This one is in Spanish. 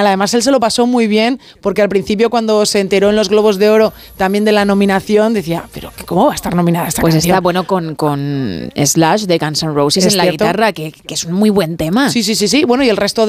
genial. Además, él se lo pasó muy bien, porque al principio cuando se enteró en los Globos de Oro también de la nominación, decía, pero ¿cómo va a estar nominada esta pues canción? está bueno con Slash de Guns N' Roses en la guitarra, que es un muy buen tema. Sí. Bueno, y el resto